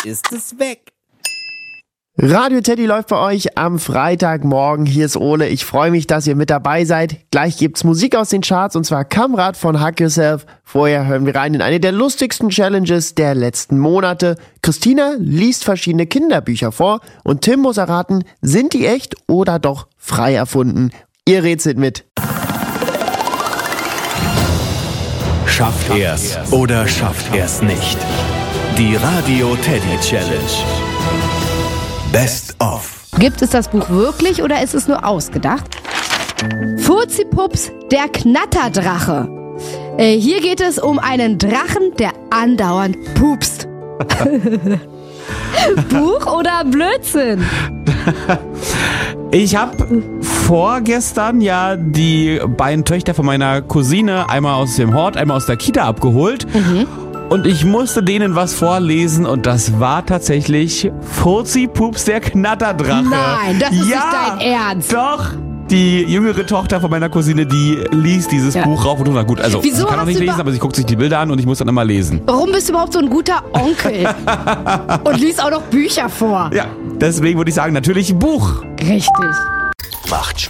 ist es weg. Radio Teddy läuft bei euch am Freitagmorgen. Hier ist Ole. Ich freue mich, dass ihr mit dabei seid. Gleich gibt's Musik aus den Charts und zwar Kamrad von Hug Yourself. Vorher hören wir rein in eine der lustigsten Challenges der letzten Monate. Christina liest verschiedene Kinderbücher vor und Tim muss erraten, sind die echt oder doch frei erfunden? Ihr rätselt mit. Schafft er's oder schafft er's nicht? Die Radio Teddy Challenge. Best of. Gibt es das Buch wirklich oder ist es nur ausgedacht? Furzi-Pups, der Knatterdrache. Hier geht es um einen Drachen, der andauernd pupst. Buch oder Blödsinn? Ich habe vorgestern ja die beiden Töchter von meiner Cousine einmal aus dem Hort, einmal aus der Kita abgeholt. Und ich musste denen was vorlesen und das war tatsächlich Furzi-Pups, der Knatterdrache. Nein, das ist nicht dein Ernst. Doch. Die jüngere Tochter von meiner Cousine, die liest dieses Buch rauf und runter. Gut, also Wieso sie kann auch nicht lesen, aber sie guckt sich die Bilder an und ich muss dann immer lesen. Warum bist du überhaupt so ein guter Onkel? Und liest auch noch Bücher vor. Ja, deswegen würde ich sagen, natürlich ein Buch. Richtig. Macht Spaß.